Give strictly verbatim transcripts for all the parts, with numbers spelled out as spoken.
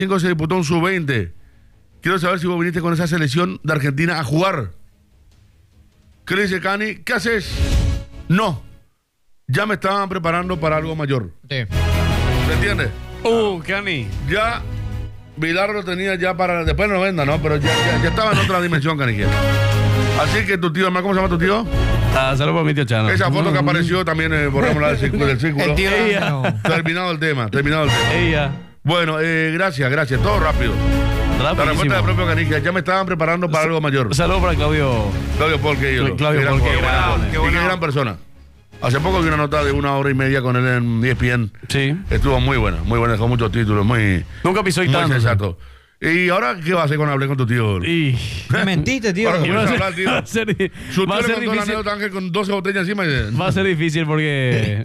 cinco se disputó un sub veinte. Quiero saber si vos viniste con esa selección de Argentina a jugar. ¿Qué le dice Cani? ¿Qué haces? No. Ya me estaban preparando para algo mayor. Sí. ¿Se entiende? Uh, Cani. Ya Vilar lo tenía ya para... Después no venda, ¿no? Pero ya, ya, ya estaba en otra dimensión, Cani. Así que tu tío, ¿cómo se llama tu tío? Ah, saludos por mi tío Chano. Esa foto que apareció también, eh, borrémosla del círculo. Del círculo. El tío no. Terminado el tema, terminado el tema. Ella. Bueno, eh, gracias, gracias. Todo rápido. La respuesta del propio Canigia. Ya me estaban preparando para algo mayor. Saludos para Claudio. Claudio Polque. Claudio gran Polque. Qué buena gran persona. Hace poco vi una nota de una hora y media con él en E S P N. Sí. Estuvo muy buena, muy buena, dejó muchos títulos, muy... Nunca pisó y muy tanto. sensato. ¿Y ahora qué vas a hacer cuando hablé con tu tío? Y... Me mentiste, tío. Ahora, y va, a ser, hablar, tío. va a ser, Su va a tío le ser contó la difícil. anécdota, Ángel, con doce botellas encima y... Va a ser difícil porque...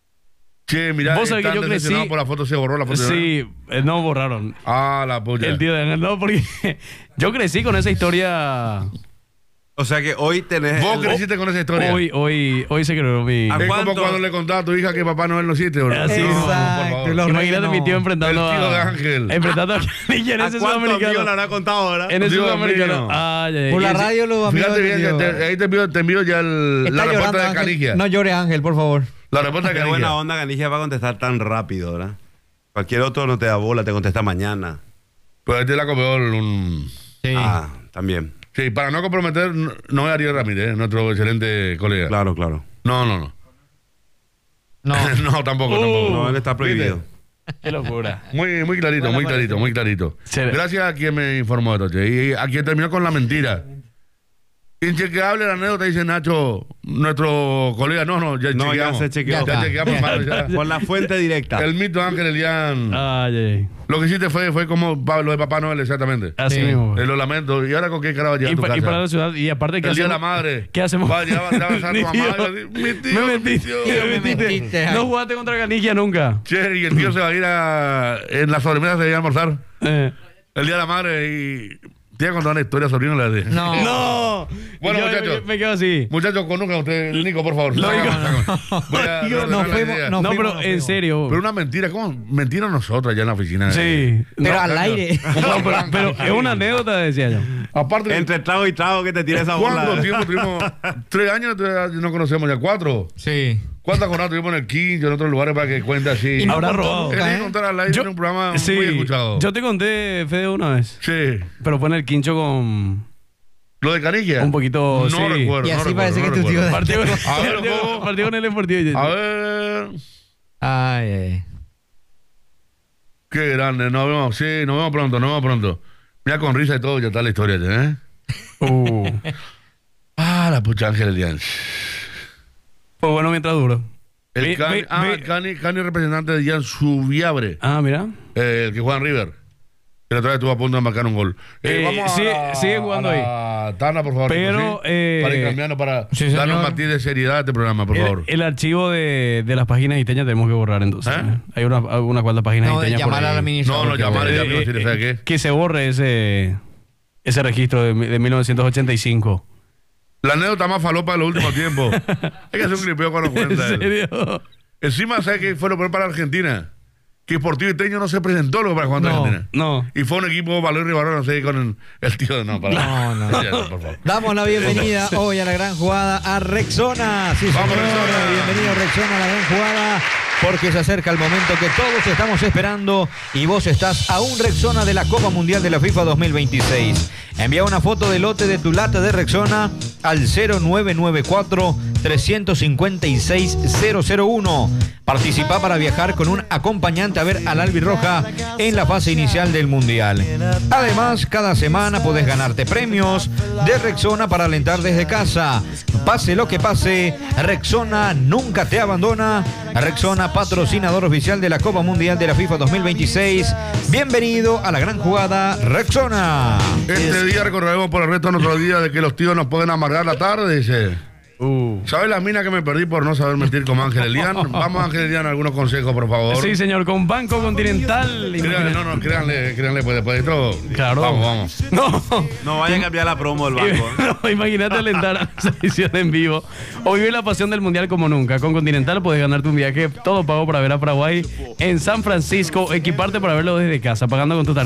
Che, mirá, Vos sabés que están yo crecí- decepcionados por la foto, se borró la foto. Sí, eh, no borraron. Ah, la polla. El tío de Ángel, no, porque yo crecí con esa historia. O sea que hoy tenés... Vos el- creciste con esa historia. Hoy, hoy, hoy se creó mi. ¿A Es como cuánto? cuando le contaba a tu hija que papá Noel no existe, bro. Así No, es. por Exacto, favor. los Imagínate reyes mi no. tío enfrentando El tío a. de Ángel. Enfrentando a Canilla en ¿A ese cuántos amigos le sudamericano. habrá contado ahora? En ese Dios sudamericano. mío. Ay, ay, Por y la ese- radio los amigos Fíjate bien, de que te- ahí te envío, te envío ya el- Está la respuesta llorando, de Ángel. Canigia. No llores, Ángel, por favor. La respuesta de Qué Canigia. buena onda, Canigia, va a contestar tan rápido, ¿verdad? Cualquier otro no te da bola, te contesta mañana. Pues este es la copió un... Sí. Ah, también. Sí, para no comprometer, no, no es Ariel Ramírez, nuestro excelente colega. Claro, claro. No, no, no. No. no, tampoco, tampoco. No, él está prohibido. ¿Viste? Qué locura. Muy, muy clarito, muy clarito, muy clarito. Sí. Gracias a quien me informó de esto, che. Y a quien terminó con la mentira. Inchequeable la anécdota, dice Nacho, nuestro colega. No, no, ya No, ya chequeamos. se chequeó. Ya chequeamos, hermano, ya. Con la fuente directa. El mito de Ángel Elian. Ay, ay. Lo que hiciste fue, fue como pa- lo de Papá Noel, exactamente. Así Sí. mismo. Eh, lo lamento. ¿Y ahora con qué cara va a llegar Y, a tu pa- casa? y para la ciudad. Y aparte, ¿qué El día de la hacemos? madre. ¿Qué hacemos? Va a llevar a abrazar a tu Mi mamá. tío. y va a decir, mi tío, Me mi mentiste. tío. Me Me mentiste. No jugaste contra Canilla nunca. Che, y el tío se va a ir a... En la sobremesa se va a ir a almorzar. Eh. El día de la madre y... Te voy a contar una historia, sobrino. La de... No. No. Bueno, Y yo muchachos. Me, me quedo así. Muchachos, conozcan usted, Nico, por favor. Lo Sácame, digo. sácame. Voy a Lo digo, ordenar nos la fuimos- idea. nos No, fuimos, pero nos en fuimos. serio. Pero una mentira, ¿cómo? Mentira nosotros allá en la oficina. Sí. Pero No, al cacho. aire. no, pero, pero es una anécdota, decía yo. Aparte, Entre trago y trago que te tira esa bola. ¿cuánto tiempo tuvimos? Tres años no conocemos ya, cuatro. Sí. ¿Cuántas jornadas tuvimos en el quince en otros lugares para que cuente así? Y no Habrá contó robado. nunca, Quería ¿eh? contar al aire Yo- en un programa Sí, muy escuchado. yo te conté, Fede, una vez. Sí. Pero fue en el quincho con ¿Lo de Canilla? un poquito. No sí. recuerdo, Y no así recuerdo, parece no que tu tío recuerdo. de- Partió, A ver, partió- ¿cómo? partió con el Sportivo. A ver... Ay, ay. Qué grande, nos vemos, sí, nos vemos pronto, nos vemos pronto. Mira, con risa y todo, ya está la historia, ¿eh? Uh. Ah, la pucha Ángel Elian. Pues bueno, mientras duro. El Ve- Cani, ve- ah, ve- el Cani, Cani representante de Jan Subiabre, Ah, mira. eh, el que juega en River. Que la otra vez estuvo a punto de marcar un gol. Eh, vamos a sigue- la- sigue jugando a la Tana, por favor. Pero, Nico, ¿sí? eh, para ir cambiando, para sí, darle un señor. matiz de seriedad a este programa, por favor. El, el archivo de, de las páginas iteñas tenemos que borrar entonces. ¿Eh? ¿eh? Hay unas una cuantas páginas No, iteñas por llamar ahí. a la ministra. No, no, porque- llamar ya, Eh, pero si le eh, sabe qué. que se borre ese ese registro de, de mil novecientos ochenta y cinco. La anécdota más falopa de los últimos tiempos. Hay que hacer un clipeo cuando ¿En cuenta. él. serio? Encima, ¿sabes qué fue lo peor para Argentina? Que Sportivo Iteño no se presentó lo para jugar contra No, Argentina. No. Y fue un equipo Valor y Barón, no sé, con el, el tío de no, para. No, no. Ya, por favor. Damos la bienvenida hoy a la gran jugada a Rexona. Sí, Vamos, señor. Rexona. Bienvenido, Rexona, a la gran jugada. Porque se acerca el momento que todos estamos esperando y vos estás a un Rexona de la Copa Mundial de la FIFA dos mil veintiséis. Envía una foto del lote de tu lata de Rexona al cero nueve nueve cuatro, tres cinco seis, cero cero uno. Participa para viajar con un acompañante a ver al albirroja en la fase inicial del Mundial. Además, cada semana podés ganarte premios de Rexona para alentar desde casa. Pase lo que pase, Rexona nunca te abandona. Rexona, patrocinador oficial de la Copa Mundial de la FIFA dos mil veintiséis. Bienvenido a la gran jugada, Rexona. Este día recordaremos por el resto de nuestro día de que los tíos nos pueden amargar la tarde, dice. Uh. ¿Sabes la mina que me perdí por no saber mentir como Ángel Elian? Vamos, Ángel Elian, algunos consejos, por favor. Sí, señor, con Banco Continental. Créanle, no, no, créanle, créanle, pues después de esto. Claro. Vamos, vamos. No. No vaya a cambiar la promo del banco. ¿eh? No, imagínate alentar a esa edición en vivo o vivir la pasión del mundial como nunca. Con Continental puedes ganarte un viaje todo pago para ver a Paraguay en San Francisco, equiparte para verlo desde casa, pagando con tu tarjeta.